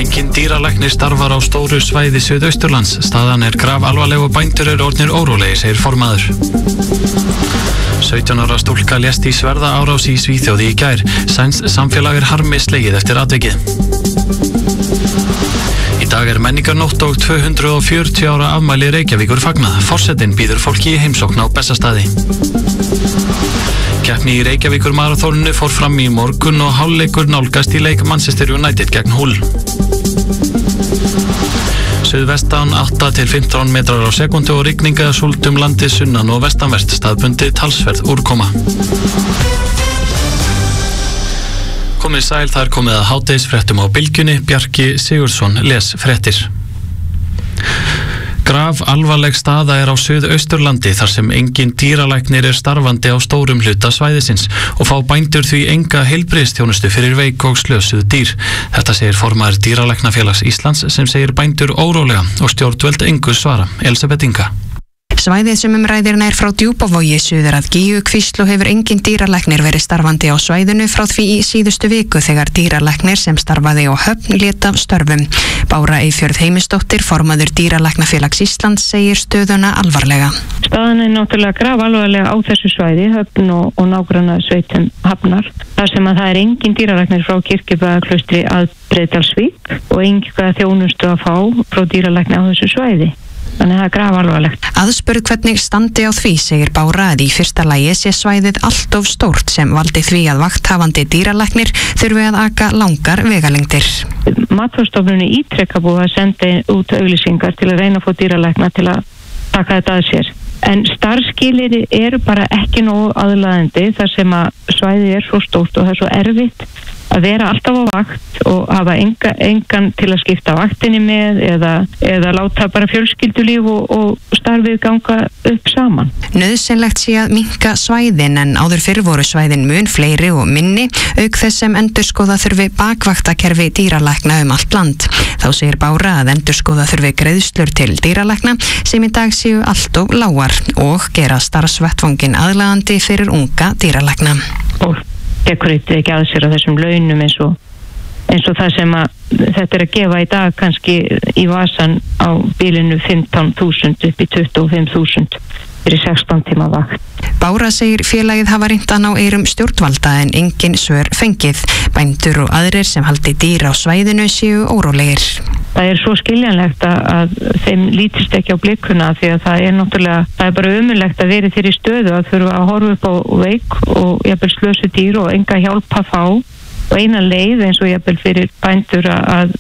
Enginn dýralæknir starfar á stóru svæði Suðausturlands. Staðan grafalvarleg og bændur eru orðnir órólegir, segir formaður. 17 ára stúlka lést í sverðaárás í Svíþjóði í gær. Sænskt samfélag harmi slegið eftir atvikið. Í dag menningarnótt og 240 ára afmæli Reykjavíkur fagnað. Forsetinn býður fólki í heimsókn á Bessastaði. Keppni í Reykjavíkur maraþoninu fór fram í morgun og hálfleikur nálgast í leik Manchester United gegn Hull. Suðvestan 8 til 15 metrar á sekundu og rigning eða súld landið sunnan og vestanvert, staðbundið talsverð úrkoma. Komið sæl, það komið að hádegisfréttum á Bylgjunni. Bjarki Sigurðsson les fréttir. Grafalvarleg staða á Suðausturlandi þar sem engin dýralæknir starfandi á stórum hluta svæðisins og fá bændur því enga heilbrigðisþjónustu fyrir veik og slösuð dýr. Þetta segir formaður Dýralæknafélags Íslands sem segir bændur órólega og stjórnvöld engu svara. Elísabet Inga. Svæðið sem ræðir nær frá Djúpavogi suður að Gígjukvísl og hefur engin dýralæknir verið starfandi á svæðinu frá því í síðustu viku þegar dýralæknir sem starfaði á Höfn lét af störfum. Bára Eyfjörð Heimisdóttir, formaður Dýralæknafélags Íslands, segir stöðuna alvarlega. Staðan náttúrulega grafalvarlega á þessu svæði, Höfn og nágranna sveitum Hafnar, þar sem að það engin dýralæknir frá Kirkjubæjarklaustri að Breiðdalsvík og enga þjónustu að fá frá dýralækni á þessu svæði. Þannig að það grafalvarlegt. Aðspurð hvernig standi á því segir Bára að í fyrsta lagi sé svæðið allt of stórt sem valdi því að vakthafandi dýralæknir þurfi að aka langar vegalengdir. Matvælastofnun ítrekka búið að senda út auglýsingar til að reyna að fá dýralækna til að taka þetta að sér. En starfsskilyrði eru bara ekki nógu aðlaðandi þar sem að svæðið svo stórt og það svo erfitt að vera alltaf á vakt og hafa engan til að skipta vaktinni með eða láta bara fjölskyldulíf og starfið ganga upp saman. Nauðsynlegt sé að minnka svæðin en áður fyrr voru svæðin mun fleiri og minni auk þess sem endurskoða þurfi bakvaktakerfi dýralækna allt land. Þá segir Bára að endurskoða þurfi greiðslur til dýralækna sem í dag séu allt of lágar og gera starfsvettvangin aðlaðandi fyrir unga dýralækna. Tekur ekki að sér á þessum launum eins og það sem að þetta að gefa í dag kannski í vasan á bílinu 15.000 upp í 25.000 fyrir 16 tíma vakt. Bára segir félagið hafa reynt að ná eyrum stjórnvalda en engin svör fengið. Bændur og aðrir sem haldi dýr á svæðinu séu órólegir. Það svo skiljanlegt að þeim lítist ekki á blikkuna því að það er bara ömurlegt að vera þeirri stöðu að þurfa að horfa upp á veik og jafnvel slösu dýr og enga hjálp að fá og eina leið eins og jafnvel fyrir bændur að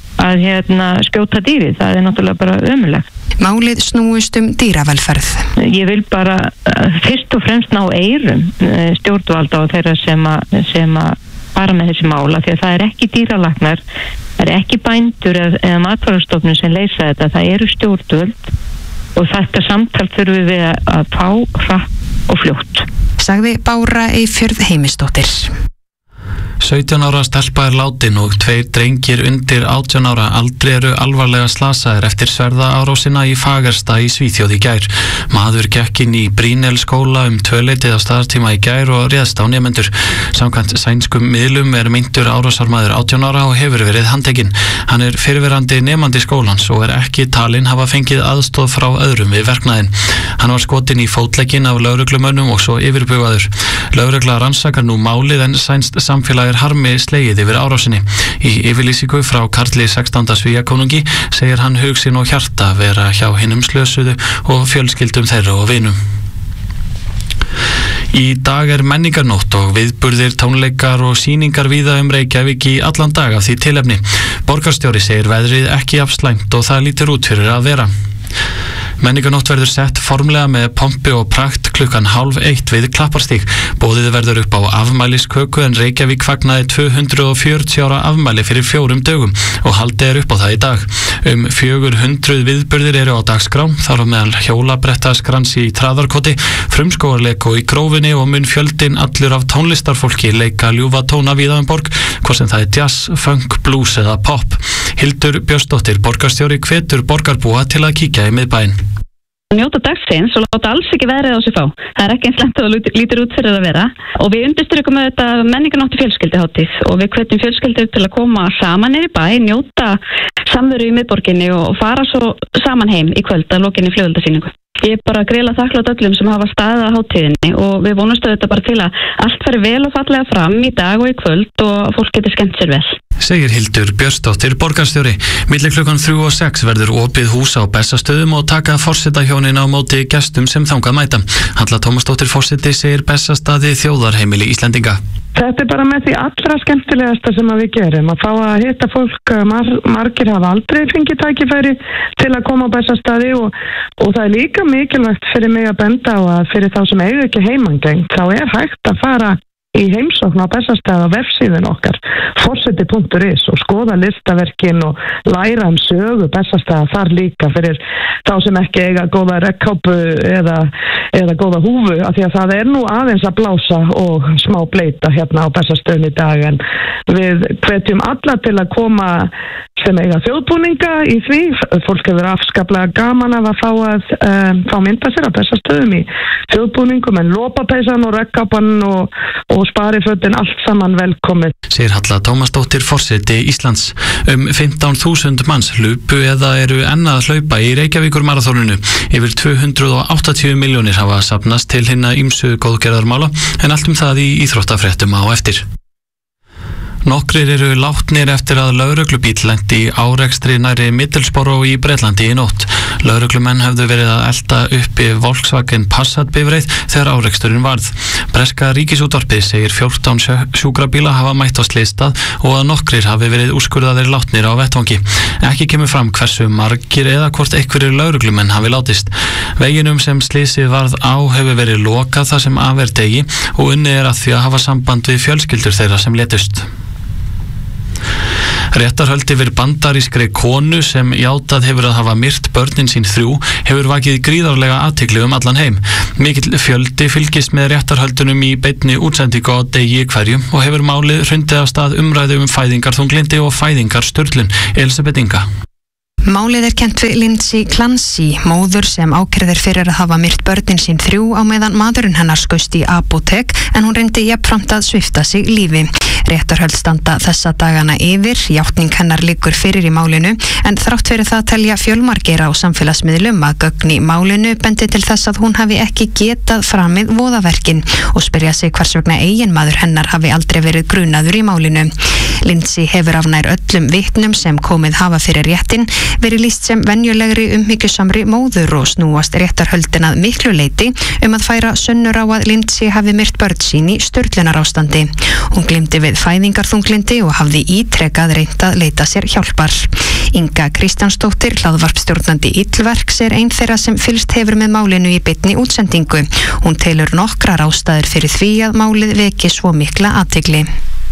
skjóta dýri. Það náttúrulega bara ömurlegt. Málið snúist dýravelferð. Ég vil bara fyrst og fremst ná eyrum stjórnvalda og þeirra sem að fara með þessi mála því að það ekki dýralæknar, það ekki bændur eða matvælastofnun sem leysa þetta, það eru stjórnvöld og þetta samtal þurfum við að fá hratt og fljótt. Sagði Bára Eyfjörð Heimisdóttir. 17 ára stelpa látin og 2 drengir undir 18 ára aldri eru alvarlega slasaðir eftir sverðaárásina í Fagersta í Svíþjóð í gær. Maður gekk inn í Brynel skóla 2-leytið á staðartíma í gær og réðst á nemendur. Samkvæmt sænskum miðlum meintur árásarmaður 18 ára og hefur verið handtekinn. Hann fyrrverandi nemandi skólans og ekki talinn hafa fengið aðstoð frá öðrum við verknaðinn. Hann var skotinn í fótlegginn af lögreglumönnum og svo yfirbugaður. Lögregla rannsakar nú málið en sænskt samfélag harmi slegið yfir árásinni. Í yfirlýsingu frá Karli 16. Svíakonungi segir hann hug sinn og hjarta vera hjá hinum slösuðu og fjölskyldum þeirra og vinum. Í dag menningarnótt og viðburðir, tónleikar og sýningar víða Reykjavík í allan dag af því tilefni. Borgarstjóri segir veðrið ekki slæmt og það lítur út fyrir að vera. Menningarnótt verður sett formlega með pompi og prakt klukkan 12:30 við Klapparstíg. Boðið verður upp á afmælisköku en Reykjavík fagnaði 240 ára afmæli fyrir 4 dögum og haldið upp á það í dag. 400 viðburðir eru á dagskrá, þar á meðal hjólabrettaskrans í Traðarkoti, frumskógarleik og í Grófinni og mun fjöldinn allur af tónlistarfólki leika ljúfa tóna víða borg, hvort sem það jazz, funk, blues eða pop. Hildur Björnsdóttir, borgarstjóri, hvetur borgarbúa til að kíkja í miðbæinn. njóta dagsins og láta alls ekki veðrið á sig fá. Það ekki eins slæmt og lítur út fyrir að vera. Og við undirströkum þetta menningarnóttu fjölskylduhátíð og við hvetjum fjölskyldur til að koma saman niður í bæ, njóta samveru í miðborginni og fara svo saman heim í kvöld að lokinni flugeldasýningu. Ég bara grila þakklátt öllum sem hafa staðið á hátíðinni og við vonumstu þetta bara til að allt fari vel og fallega fram í dag og í kvöld og fólk getur skemmt sér vel. Segir Hildur Björnsdóttir borgarstjóri. Milli klukkan 3 og 6 verður opið hús á Bessastöðum og taka forsetahjónin á móti gestum sem þangað mæta. Halla Tómasdóttir forseti segir Bessastaði þjóðarheimili Íslendinga. Þetta bara með því allra skemmtilegasta sem við gerum, að fá að hitta fólk, margir hafa aldrei fengið tækifæri til að koma á Bessastaði og það líka mikilvægt fyrir mig að benda á að fyrir þá sem eiga ekki heimangengt, þá hægt að fara í heimsókn á Bessastaði á vefsíðun okkar forseti.is og skoða listaverkin og læra sögu Bessastaða þar líka fyrir þá sem ekki eiga góða regnkápu eða góða húfu, af því að það nú aðeins að blása og smá bleita hérna á Bessastöðum í dag, en við hvetjum alla til að koma sem eiga þjóðbúninga í því. Fólk hefur afskaplega gaman af að fá mynda sér á Bessastöðum í þjóðbúningum, en lopapeysan og regnkápan og sparifötin allt saman velkomið. Segir Halla Tómasdóttir forseti Íslands. 15.000 manns hlupu eða eru enn að hlaupa í Reykjavíkur maraþoninu. Yfir 280 milljónir hafa safnast til hinna ýmsu góðgerðarmála, en allt það í íþróttafréttum á eftir. Nokkrir eru látnir eftir að lögreglubíll lenti í árekstri nærri Middlesbrough í Bretlandi í nótt. Lögreglumenn höfðu verið að elta uppi Volkswagen Passat bifreið þegar áreksturinn varð. Breska ríkisútvarpið segir 14 sjúkrabíla hafa mætt á slysstað og að nokkrir hafi verið úrskurðaðir látnir á vettvangi. Ekki kemur fram hversu margir eða hvort einhverjir lögreglumenn hafi látist. Veginum sem slysið varð á hefur verið lokað þar sem af degi og unnið að því að hafa samband við fjölskyldur þeirra sem létust. Réttarhöld yfir bandarískri konu sem játað hefur að hafa myrt börnin sín 3 hefur vakið gríðarlega athygli allan heim. Mikill fjöldi fylgist með réttarhöldunum í beinni útsendingu á degi hverjum og hefur málið hrundið af stað umræðu fæðingarþunglindi og fæðingarsturlun. Elisabeth Inga. Málið kennt við Lindsay Clancy, móður sem ákærð fyrir að hafa myrt börnin sín 3 á meðan maðurinn hennar skaust í apótek, en hún reyndi jafnframt að svipta sig lífi. Réttarhöld standa þessa dagana yfir, játning hennar liggur fyrir í málinu, en þrátt fyrir það telja fjölmargir á samfélagsmiðlum að gögn í málinu bendi til þess að hún hafi ekki getað framið voðaverkin og spyrja sig hvers vegna eiginmaður hennar hafi aldrei verið grunaður í málinu. Lindsay hefur af nær öllum vitnum sem komið hafa fyrir réttin verið lýst sem venjulegri umhyggjusamri móður og snúast réttarhöldin að miklu leyti að færa sönnur á að Lindsay hafi myrt börn sín í sturlunarástandi. Hún gleymdi við fæðingarþunglindi og hafði ítrekað reynt að leita sér hjálpar. Inga Kristjánsdóttir, hlaðvarpsstjórnandi Illverks, ein þeirra sem fylgst hefur með málinu í beinni útsendingu. Hún telur nokkrar ástæður fyrir því að málið veki svo mikla athygli.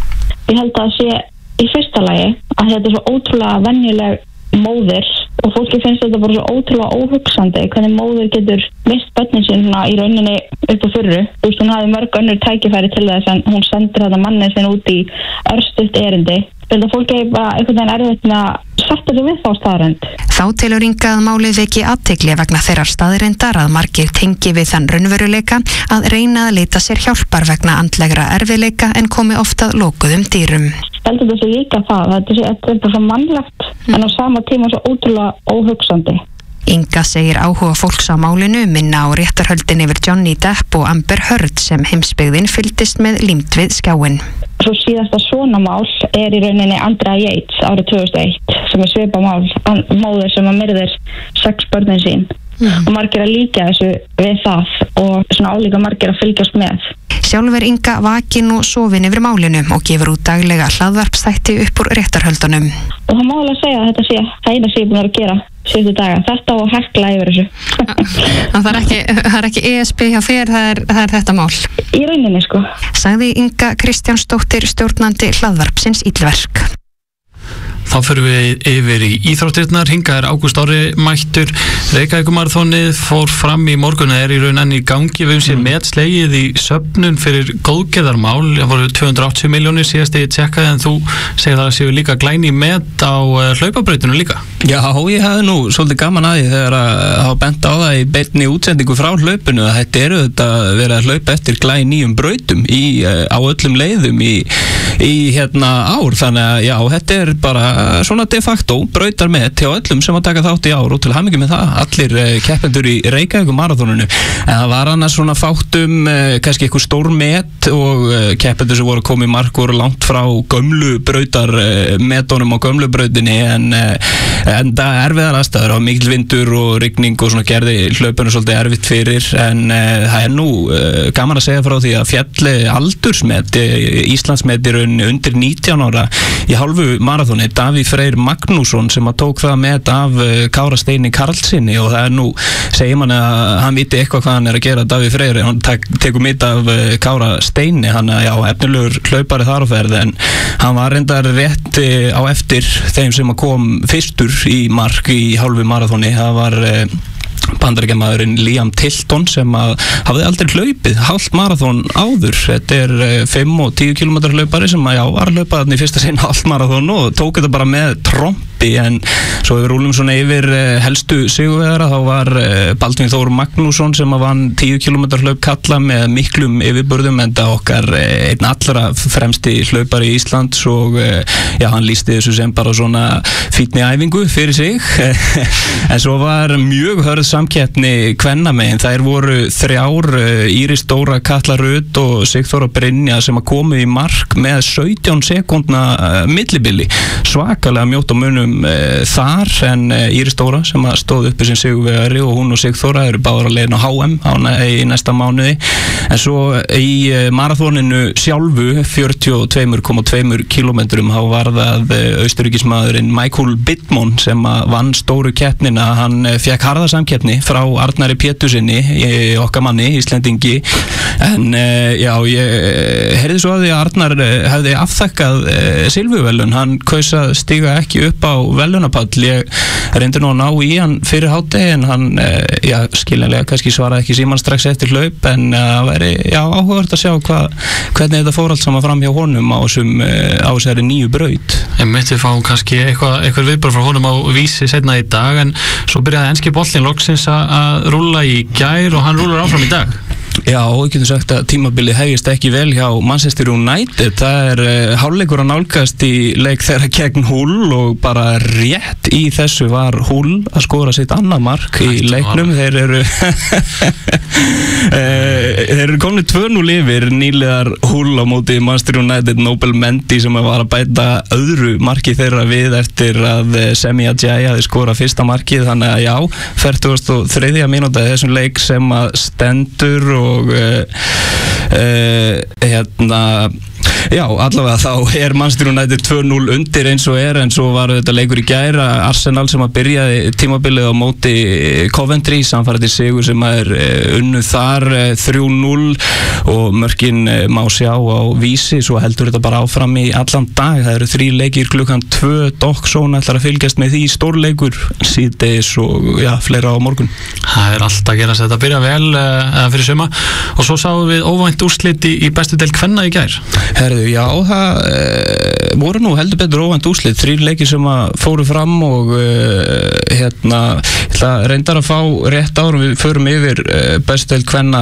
Ég held að sé í fyrsta lagi að þetta svo ótrúlega venjuleg móðir og fólki finnst þetta bara svo ótrúlega óhugsandi hvernig móðir getur mist börnin sína í rauninni upp á fyrru. Þú veist, hún hafði mörg önnur tækifæri til þess en hún sendir þetta manni sin út í örstutt erindi. Þetta fólki bara einhvern veginn erfitt með að setja sig við þá staðreynd. Þá telur Inga að málið veki athygli vegna þeirrar staðreyndar að margir tengi við þann raunveruleika að reyna að leita sér hjálpar vegna andlegra erfiðleika en komi oft að lokuðum dýrum. Ég held að þetta sé líka það, þetta er bara svo mannlegt en á sama tíma svo ótrúlega óhugsandi. Inga segir áhuga fólks á málinu minna á réttarhöldin yfir Johnny Depp og Amber Heard sem heimsbyggðin fylgdist með límt við skjáinn. Svo síðasta svona mál í rauninni Andrea Yates árið 2001 sem svipað mál, móðir sem myrðir 6 börnin sín. Og margir að líka þessu við það og svona álíka margir að fylgjast með. Sjálf Inga vakin og sofin yfir málinu og gefur út daglega hlaðvarpsþætti upp úr réttarhöldunum. Og það má alveg segja að þetta sé það eina sem ég búin að gera síðustu daga. Þetta og hekla yfir þessu. Það er ekki ESB hjá þér, það er þetta mál. Í rauninni sko. Sagði Inga Kristjánsdóttir, stjórnandi hlaðvarpsins Illverk. Þá förum við yfir í íþróttirnar. Hingað Ágúst Orri mættur. Reykjavíkurmaraþonið fór fram í morgun í raun enn í gangi. Við séum slegið í söfnun fyrir góðgerðarmál. Það voru 280 milljónir síðast ég tjekkaði, en þú segir það séu líka glæni met á hlaupabrautinu líka. Já, ég hafði nú svolítið gaman að því þegar að hafa bent á það í beinni útsendingu frá hlaupinu að þetta eru þetta verið að hlaupa eftir glæ nýjum brautum á öllum leiðum í ár, þannig að já, þetta er bara svona de facto brautar með til öllum sem að taka þátt í ár og til hamingju með það, allir keppendur í Reykjavík maraþoninu, en það var annars svona fátum kannski eitthvað stór met og keppendur sem voru að koma í mark voru langt frá gömlu brautar metunum á gömlu brautinni en það erfiðar aðstæður á mikil vindur og rigning og svona gerði hlaupunum svolítið erfitt fyrir en það er nú gaman að segja frá því að fjalli aldursmet Íslandsmet í rauninni undir 19 ára í hálfu maraþoni Davíð Freyr Magnússon sem að tók það met af Kára Steini Karlssyni og það er nú, segir man að hann viti eitthvað hvað hann er að gera Davíð Freyr, hann tekur mit af Kára Steini, hann já, efnilegur hlaupari þar á ferð en hann var reyndar rétt á eftir þeim sem að kom fyrstur í mark í hálfu maraþoni, það var bandaríkjamaðurinn Liam Tilton sem hafði aldrei hlaupið hálft maraþon áður, þetta er 5 og 10 km hlaupari sem var að hlaupa þarna í fyrsta sinn hálft maraþon og tók þetta bara með trompi en svo við rúlum svona yfir helstu sigurvegara, þá var Baldvin Þór Magnússon sem vann 10 km hlaup kalla með miklum yfirburðum en það okkar einn allra fremsti hlaupari í Íslands og já, hann lýsti þessu sem bara svona fínni æfingu fyrir sig en svo var mjög hörð samkeppni kvennamegin, þær voru 3 Íris Dóra, Katla Rut og Sigþóra Brynja sem að komu í mark með 17 sekúndna millibili, svakalega mjótt á munum þar en Íris Dóra sem að stóð uppi sem sigurvegari og hún og Sigþóra eru báðar að leiðin á HM í næsta mánuði en svo í maraþoninu sjálfu 42,2 kilometrum þá var það austuríkismaðurinn Michael Bittmann sem að vann stóru keppnina, hann fekk harða samkeppni frá Arnari Pétursinni okkar manni, Íslendingi en já, ég heyrði svo að því að Arnar hefði afþakkað silfurvelun, hann kaus að stiga ekki upp á velunapall, ég reyndi nú að ná í hann fyrir hádegi en hann, já, skiljanlega kannski svaraði ekki síman strax eftir hlaup en það væri, já, áhugavert að sjá hvernig þetta fór allt saman fram hjá honum á þessari nýju braut. Ég myndi fá kannski eitthvað viðbröð frá honum á Vísi seinna í dag en svo byrjaði enski boltinn loksins að rúlla í gær og hann rúlar áfram í dag. Já, ég getur sagt að tímabilið hefist ekki vel hjá Manchester United, það er hálfleikur að nálgast í leik þeirra gegn Hull og bara rétt í þessu var Hull að skora sitt annað mark í leiknum, þeir eru komni 2-0 yfir nýliðar Hull á móti Manchester United, Nobel Mendy sem var að bæta öðru marki þeirra við eftir að Semi Ajayi hafi skorað fyrsta markið, þannig að já, 43. mínúta þessum leik sem að stendur og já, allavega þá er Manchester United 2-0 undir eins og en svo var þetta leikur í gær Arsenal sem að byrjaði tímabilið á móti Coventry, samfærandi sigur sem er unnu þar 3-0 og mörkin má sjá á Vísi, svo heldur þetta bara áfram í allan dag, það eru 3 leikir klukkan 2, Docksón ætlar að fylgjast með því stórleikur síðdegis og já, fleira á morgun. Það er allt að gera þess að þetta byrja vel fyrir suma og svo sáum við óvænt úrslit í bestu deild kvenna í gær. Herðu, já, það voru nú heldur betur óvænt úrslit, 3 leikir sem að fóru fram og ég ætla reyndar að fá rétt árum við förum yfir bestu deild kvenna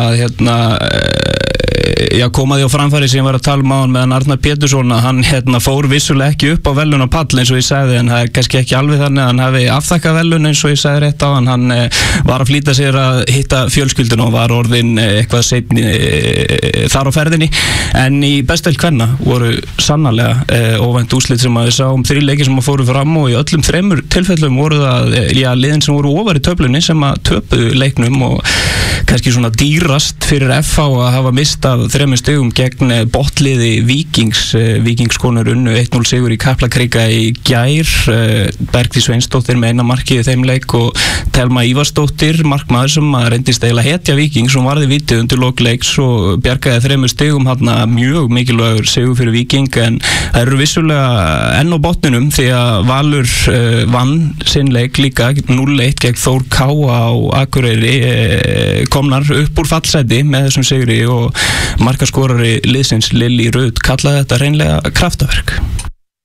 já, komaði á framfæri sem ég var að tala á hann meðan Arnar Pétursson að hann fór vissulega ekki upp á velunapall eins og ég sagði en það er kannski ekki alveg þannig að hann hefði afþakkað velun eins og ég sagði rétt á hann var að flýta sér að hitta fjölskyldun og var orðin eitthvað seinni þar á ferðinni en í bestöld kvenna voru sannarlega óvænt úrslit sem að við sáum 3 leikir sem að fóru fram og í öllum 3 tilfellum voru það liðin sem voru ofar í töflunni sem að töpuðu leiknum og kannski svona dýrast fyrir FH að hafa mistað 3 stigum gegn botliði Víkingskonur unnu 1-0 sigur í Kaplakrika í gær, Bergdís Sveinsdóttir með eina markið í þeim leik og Telma Ívarsdóttir, markmaður sem reyndist eiginlega hetja Víkings og varði vítið undir lok leiks og bjargaði 3 stigum mjög mikilvægur sigur fyrir Víking en það eru vissulega enn á botninum því að Valur vann sinn leik líka 0-1 gegn Þór K á Akureyri, komnar upp úr fallsæti með þessum sigri og markaskorari liðsins Lilly Rut kallaði þetta hreinlega kraftaverk.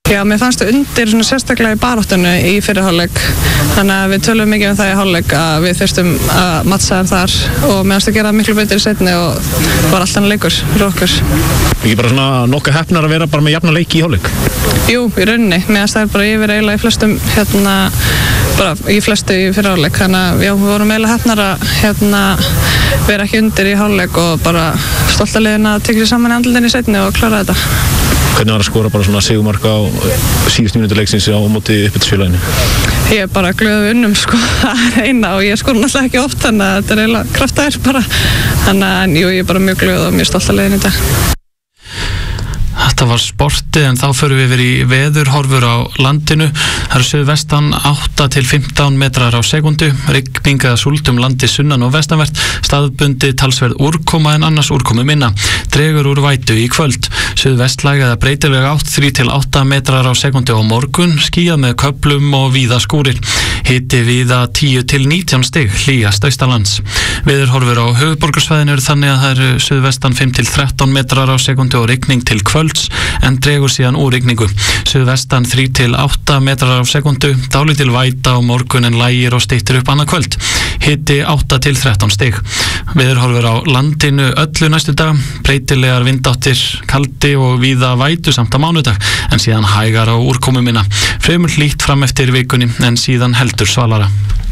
Já, mér fannst það undir svona sérstaklega í baráttunni í fyrri hálfleik, þannig að við tölum mikið það í hálfleik að við þurftum að mattsa þar og mér fannst að gera miklu betur í seinni og var alltaf leikur fyrir okkur. Ekki bara svona nokkuð heppnar að vera bara með jafna leiki í hálfleik? Jú, í rauninni, mér fannst það bara yfir eiginlega í flestum bara í flestu í fyrri hálfleik, þannig að já, við vorum eiginlega heppnar að vera ekki undir í hálfleik og bara stolt að liðina að tekja sér saman í andlutinu í seinni og klára þetta. Hvernig var að skora bara svona sigurmark á síðustu mínútu leiksins á móti uppbyttisfélaginu? Ég er bara glöð við unnum sko, það er eina og ég skora náttúrulega ekki oft þannig að þetta er eiginlega kraftaðir bara. Þannig að jú, ég er bara mjög glöð og mjög stolt að leiðin í dag. Þetta var sportið en þá förum við yfir í veðurhorfur á landinu. Það eru suðvestan 8 til 15 metrar á sekundu, rigning eða súld landi sunnan og vestanvert, staðbundi talsverð úrkoma en annars úrkomu minna. Dregur úr vætu í kvöld. Suðvestlæg eða breytilega 3 til 8 metrar á sekundu á morgun, skýjað með köflum og víða skúrir. Hiti víða 10 til 19 stig, hlýjast austanlands. Veðurhorfur á höfuðborgarsvæðinu eru þannig að það eru suðvestan 5 til 13 metrar á sekundu og rigning til kvölds en dregur síðan úr rigningu. Suðvestan 3 til 8 metrar á sekundu, dálítil væta á morgun en lægir og styttir upp annað kvöld. Hiti 8 til 13 stig. Veðurhorfur á landinu öllu næstu dag, breytilegar vindáttir, kaldi og víða vætu samt á mánudag, en síðan hægar á úrkomu minna. Fremur hlýtt fram eftir vikunni en síðan heldur svalara.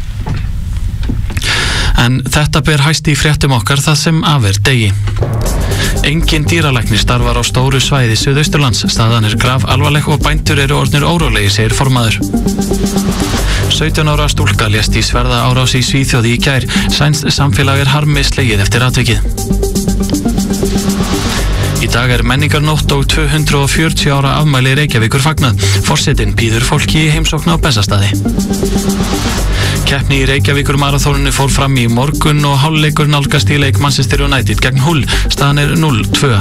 En þetta ber hæst í fréttum okkar það sem af er degi. Engin dýralæknir starfar á stóru svæði Suðausturlands. Staðan er graf alvarleg og bændur eru orðnir órólegir, segir formaður. 17 ára stúlka lést í sverða árás í Svíþjóði í gær. Sænskt samfélag er harmi slegið eftir atvikið. Í dag er menningarnótt og 240 ára afmæli Reykjavíkur fagnað. Forsetinn býður fólki í heimsókn á Bessastaði. Keppni í Reykjavíkur maraþóninu fór fram í morgun og hálfleikur nálgast í leik Manchester United gegn Hull. Staðan er 0-2.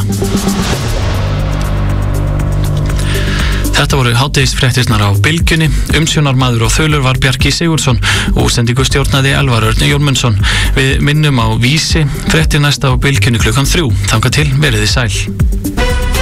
Þetta voru hádegisfréttirnar á Bylgjunni. Umsjónarmaður og þulur var Bjarki Sigurðsson og útsendingu stjórnaði Elvar Örn Jónmundsson. Við minnum á Vísi, fréttir næsta á Bylgjunni klukkan 3. Þangað til, verið þið sæl.